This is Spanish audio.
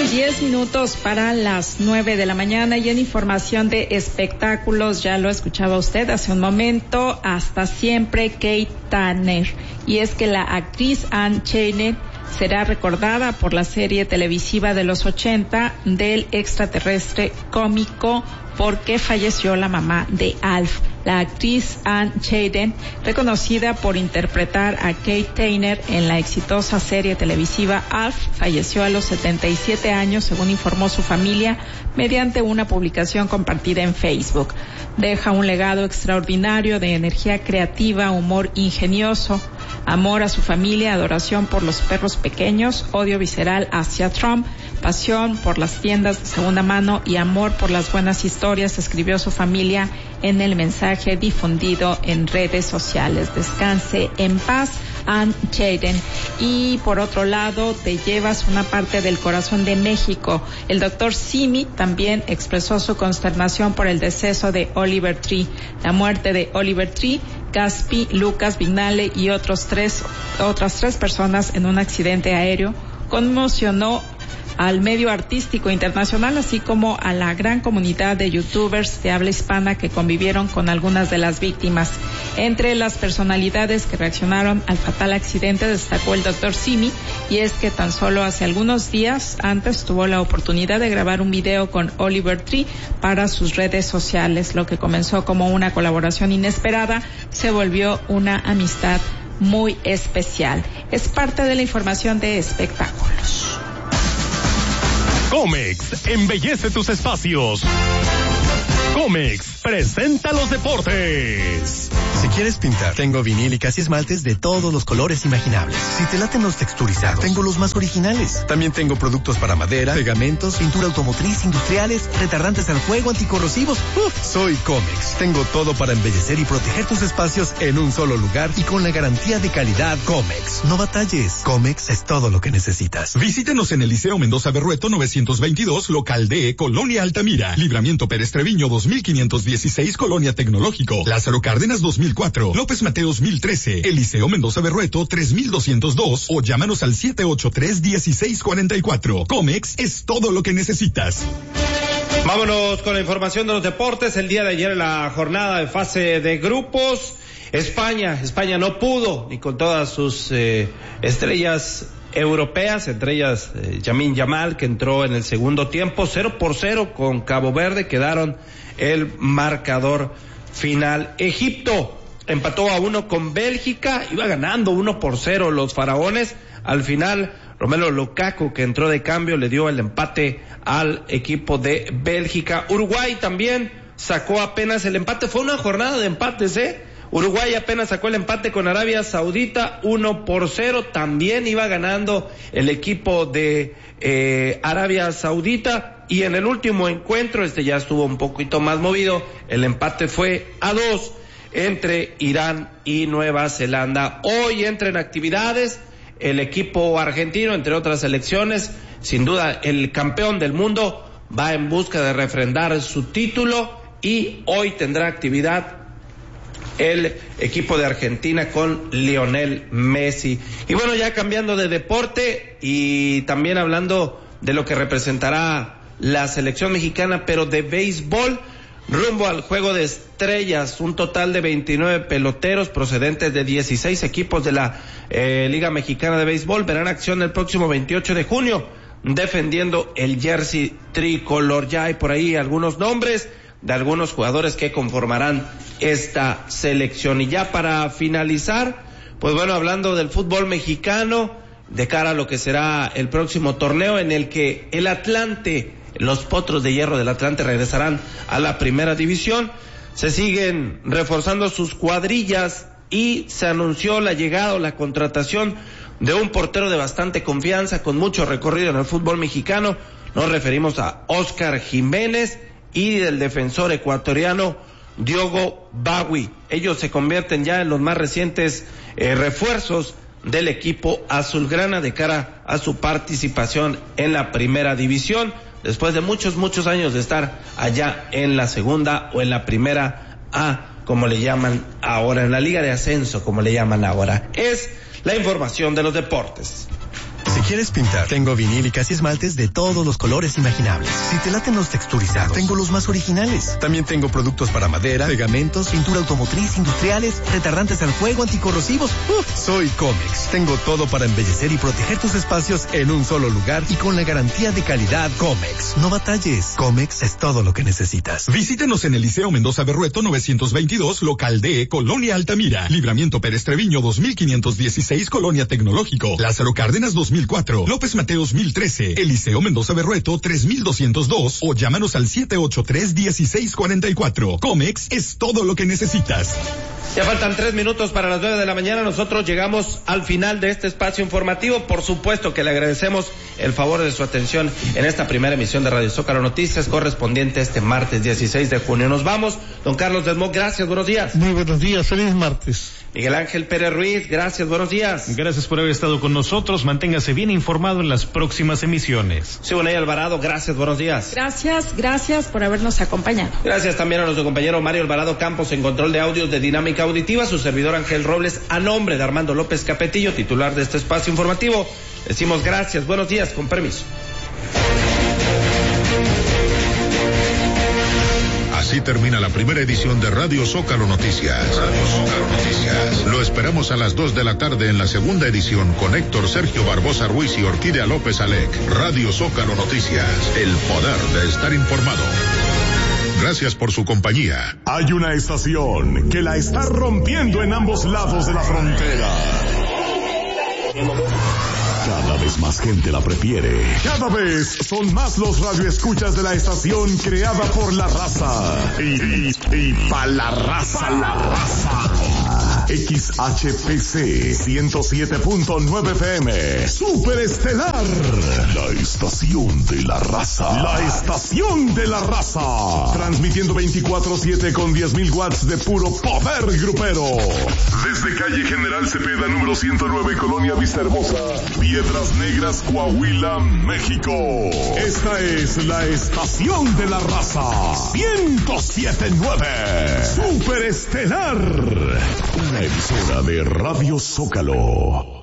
10 minutos para las 9 de la mañana y en información de espectáculos, ya lo escuchaba usted hace un momento, hasta siempre Kate Turner. Y es que la actriz Ann Cheney será recordada por la serie televisiva de los 80 del extraterrestre cómico porque falleció la mamá de Alf. La actriz Ann Cheney, reconocida por interpretar a Kate Turner en la exitosa serie televisiva Alf, falleció a los 77 años, según informó su familia mediante una publicación compartida en Facebook. Deja un legado extraordinario de energía creativa, humor ingenioso, amor a su familia, adoración por los perros pequeños, odio visceral hacia Trump, pasión por las tiendas de segunda mano y amor por las buenas historias, escribió su familia en el mensaje difundido en redes sociales. Descanse en paz, Ann Cheney. Y por otro lado, te llevas una parte del corazón de México. El doctor Simi también expresó su consternación por el deceso de Oliver Tree. La muerte de Oliver Tree, Gaspi, Lucas Vignale y otras tres personas en un accidente aéreo conmocionó al medio artístico internacional, así como a la gran comunidad de youtubers de habla hispana que convivieron con algunas de las víctimas. Entre las personalidades que reaccionaron al fatal accidente destacó el doctor Simi, y es que tan solo hace algunos días antes tuvo la oportunidad de grabar un video con Oliver Tree para sus redes sociales. Lo que comenzó como una colaboración inesperada se volvió una amistad muy especial. Es parte de la información de espectáculos. Comex embellece tus espacios. Comex presenta los deportes. Si quieres pintar, tengo vinílicas y esmaltes de todos los colores imaginables. Si te laten los texturizados, tengo los más originales. También tengo productos para madera, pegamentos, pintura automotriz, industriales, retardantes al fuego, anticorrosivos. Soy Comex. Tengo todo para embellecer y proteger tus espacios en un solo lugar y con la garantía de calidad Comex. No batalles. Comex es todo lo que necesitas. Visítenos en el Liceo Mendoza Berrueto 922, local D, Colonia Altamira. Libramiento Pérez Treviño 2516, Colonia Tecnológico. Lázaro Cárdenas 2004, López Mateos 1013, el Liceo Mendoza Berrueto 3202 o llámanos al 783-1644. Comex es todo lo que necesitas. Vámonos con la información de los deportes. El día de ayer en la jornada de fase de grupos, España no pudo ni con todas sus estrellas europeas, entre ellas Lamine Yamal, que entró en el segundo tiempo. 0-0 con Cabo Verde quedaron el marcador final. Egipto empató a 1 con Bélgica, iba ganando 1-0 los faraones. Al final, Romelu Lukaku, que entró de cambio, le dio el empate al equipo de Bélgica. Uruguay también sacó apenas el empate, fue una jornada de empates, Uruguay apenas sacó el empate con Arabia Saudita 1-0, también iba ganando el equipo de Arabia Saudita. Y en el último encuentro, ya estuvo un poquito más movido, el empate fue a 2 entre Irán y Nueva Zelanda. Hoy entra en actividades el equipo argentino, entre otras selecciones. Sin duda el campeón del mundo va en busca de refrendar su título y hoy tendrá actividad el equipo de Argentina con Lionel Messi. Y bueno, ya cambiando de deporte y también hablando de lo que representará la selección mexicana, pero de béisbol, rumbo al Juego de Estrellas, un total de 29 peloteros procedentes de 16 equipos de la Liga Mexicana de Béisbol verán acción el próximo 28 de junio, defendiendo el jersey tricolor. Ya hay por ahí algunos nombres de algunos jugadores que conformarán esta selección. Y ya para finalizar, pues bueno, hablando del fútbol mexicano, de cara a lo que será el próximo torneo en el que el Atlante, los Potros de Hierro del Atlante regresarán a la primera división. Se siguen reforzando sus cuadrillas y se anunció la llegada o la contratación de un portero de bastante confianza con mucho recorrido en el fútbol mexicano. Nos referimos a Óscar Jiménez y del defensor ecuatoriano Diogo Bagui. Ellos se convierten ya en los más recientes refuerzos del equipo azulgrana de cara a su participación en la primera división, después de muchos años de estar allá en la segunda o en la primera A, como le llaman ahora, en la liga de ascenso, como le llaman ahora. Es la información de los deportes. Si quieres pintar, tengo vinílicas y esmaltes de todos los colores imaginables. Si te laten los texturizados, tengo los más originales. También tengo productos para madera, pegamentos, pintura automotriz, industriales, retardantes al fuego, anticorrosivos. Soy Comex. Tengo todo para embellecer y proteger tus espacios en un solo lugar y con la garantía de calidad Comex. No batalles. Comex es todo lo que necesitas. Visítenos en el Liceo Mendoza Berrueto 922, local D, Colonia Altamira. Libramiento Pérez Treviño 2516, Colonia Tecnológico. Lázaro Cárdenas 2004. López Mateos 1013. Eliseo Mendoza Berrueto 3202 o llámanos al 783-1644. Comex es todo lo que necesitas. Ya faltan 3 minutos para las 9 de la mañana. Nosotros llegamos al final de este espacio informativo. Por supuesto que le agradecemos el favor de su atención en esta primera emisión de Radio Zócalo Noticias, correspondiente este martes 16 de junio. Nos vamos. Don Carlos Desmond, gracias, buenos días. Muy buenos días, feliz martes. Miguel Ángel Pérez Ruiz, gracias, buenos días. Gracias por haber estado con nosotros. Manténgase bien informado en las próximas emisiones. Siboney Alvarado, gracias, buenos días. Gracias por habernos acompañado. Gracias también a nuestro compañero Mario Alvarado Campos en control de audios de Dinámica Auditiva, su servidor Ángel Robles, a nombre de Armando López Capetillo, titular de este espacio informativo. Decimos gracias, buenos días, con permiso. Así termina la primera edición de Radio Zócalo Noticias. Lo esperamos a las 2 de la tarde en la segunda edición con Héctor Sergio Barbosa Ruiz y Orquídea López Alec. Radio Zócalo Noticias, el poder de estar informado. Gracias por su compañía. Hay una estación que la está rompiendo en ambos lados de la frontera. Cada vez más gente la prefiere. Cada vez son más los radioescuchas de la estación creada por la raza. Y pa' la raza. XHPC 107.9 FM. Superestelar. La estación de la raza. La estación de la raza. Transmitiendo 24/7 con 10.000 watts de puro poder grupero. Desde calle General Cepeda, número 109, Colonia Vista Hermosa, Piedras Negras, Coahuila, México. Esta es la estación de la raza. 107.9. Superestelar. Una emisora de Radio Zócalo.